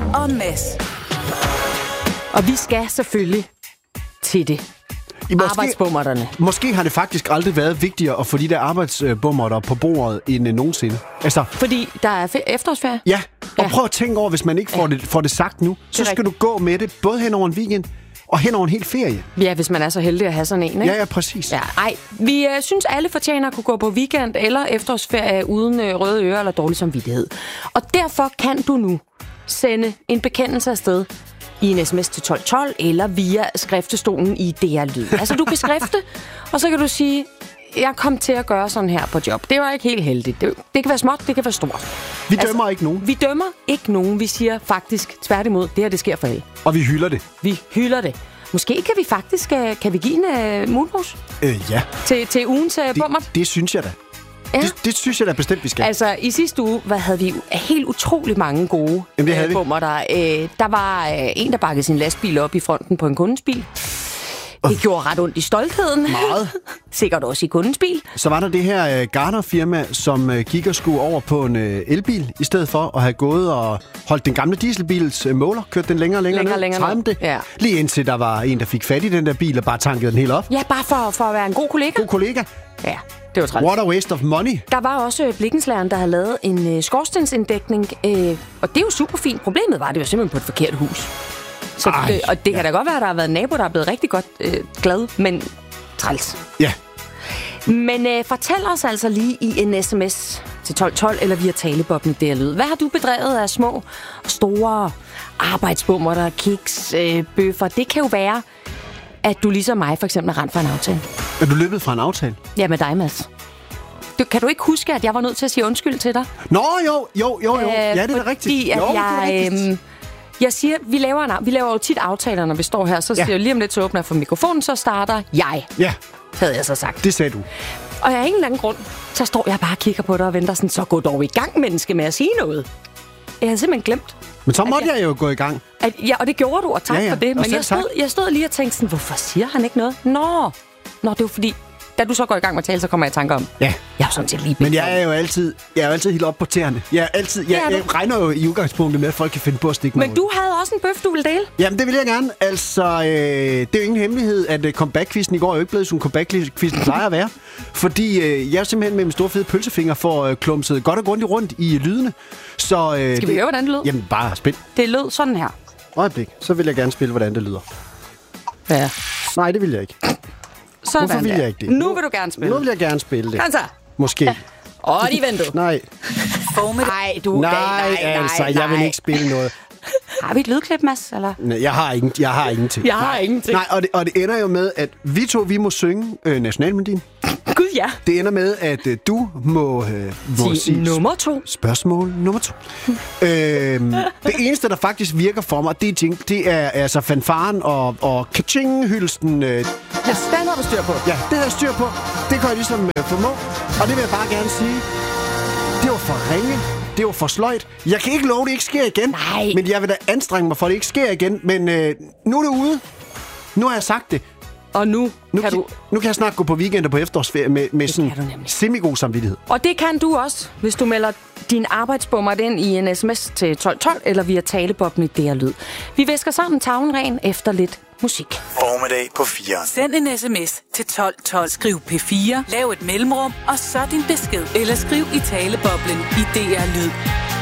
og Mads. Og vi skal selvfølgelig til det. Arbejdsbummerterne. Måske har det faktisk aldrig været vigtigere at få de der arbejdsbummerter på bordet end nogensinde. Altså, fordi der er efterårsferie? Ja, og prøv at tænke over, hvis man ikke får det sagt nu, så skal du gå med det både hen over en weekend og hen over en hel ferie. Ja, hvis man er så heldig at have sådan en, ikke? Ja, præcis. Ja, vi synes, alle fortjener at kunne gå på weekend eller efterårsferie uden røde ører eller dårlig samvittighed. Og derfor kan du nu sende en bekendelse afsted i en sms til 1212 eller via skriftestolen i DR Lyd. Altså, du kan skrifte, og så kan du sige, jeg kom til at gøre sådan her på job. Det var ikke helt heldigt. Det kan være småt, det kan være stort. Vi dømmer ikke nogen. Vi dømmer ikke nogen. Vi siger faktisk tværtimod, det her, det sker for alle. Og vi hylder det. Vi hylder det. Måske kan vi faktisk give en mulmus? Ja. Til ugens bummer? Det synes jeg da. Ja. Det synes jeg da bestemt, vi skal. Altså, i sidste uge havde vi helt utrolig mange gode bummer. Der var en, der bakkede sin lastbil op i fronten på en kundens bil. Det gjorde ret ondt i stoltheden. Meget. Sikkert også i kundens bil. Så var der det her Gartner-firma, som gik og skulle over på en elbil, i stedet for at have gået og holdt den gamle dieselbils måler, kørt den længere ned, det. Ja. Lige indtil der var en, der fik fat i den der bil og bare tankede den helt op. Ja, bare for at være en god kollega. God kollega. Ja, det var træls. What a waste of money. Der var også blikkenslageren, der havde lavet en skorstensinddækning, og det er jo super fint. Problemet var, at det var simpelthen på et forkert hus. Så og det kan da godt være, at der har været en nabo, der er blevet rigtig godt glad, men træls. Ja. Men fortæl os altså lige i en sms til 1212 eller via talebobben DR Lyd. Hvad har du bedrevet af små og store arbejdsbummer, kiks, bøffer? Det kan jo være, at du ligesom mig for eksempel er rendt fra en aftale. Er du løbet fra en aftale? Ja, med dig, Mads. Kan du ikke huske, at jeg var nødt til at sige undskyld til dig? Nå, jo. Ja, det er rigtigt. Jeg siger, vi laver jo tit aftaler, når vi står her. Så siger jeg lige om lidt, så åbner jeg for mikrofonen, så starter jeg. Ja. Havde jeg så sagt. Det sagde du. Og af en eller anden grund, så står jeg bare og kigger på dig og venter sådan, så gå dog i gang, menneske, med at sige noget. Jeg havde simpelthen glemt. Men så måtte jeg jo gå i gang. Og det gjorde du, og tak for det. Men jeg stod lige og tænkte sådan, hvorfor siger han ikke noget? Nå, det var fordi, da du så går i gang med at tale, så kommer jeg i tanke om. Ja. Jeg er sådan set lige men jeg er jo altid helt op på tæerne. Jeg regner jo i udgangspunktet med, at folk kan finde på at stikke mig. Men du havde også en bøf, du ville dele? Jamen, det vil jeg gerne. Altså, det er jo ingen hemmelighed, at comeback-quizzen i går er jo ikke blevet, som comeback-quizzen plejer at være. Fordi jeg simpelthen med min store fede pølsefinger får klumset godt og grundigt rundt i lydene. Så, skal vi høre, hvordan det lød? Jamen, bare spil. Det lød sådan her. Øjeblik, så vil jeg gerne spille, hvordan det lyder. Ja. Nej, det vil jeg ikke. Hvorfor vil jeg ikke det? Nu vil du gerne spille. Nu vil jeg gerne spille det. Altså. Måske. Ja. De venter. Nej. Nej, jeg vil ikke spille noget. Har vi et lydklip, Mads? Eller? Nej, jeg har ingenting. Jeg har ingenting. Nej, og det ender jo med, at vi må synge nationalmelodien. Gud, ja. Det ender med, at du må sige nummer 2. Spørgsmål nummer 2. Det eneste, der faktisk virker for mig, det er altså fanfaren og kaching-hylsten. Den har du styr på. Ja, det har jeg styr på. Det kan jeg ligesom formå. Og det vil jeg bare gerne sige. Det var for ringe. Det var for sløjt. Jeg kan ikke love, det ikke sker igen. Nej. Men jeg vil da anstrenge mig for, at det ikke sker igen. Men nu er det ude. Nu har jeg sagt det. Og nu kan jeg snart gå på weekend og på efterårsferie med sådan semi-god samvittighed. Og det kan du også, hvis du melder din arbejdsbummer ind i en sms til 1212 eller via talebobben i DR Lyd. Vi væsker sammen tavlen ren efter lidt musik. Formiddag på 4. Send en sms til 1212. Skriv P4, lav et mellemrum, og så din besked. Eller skriv i taleboblen i DR Lyd.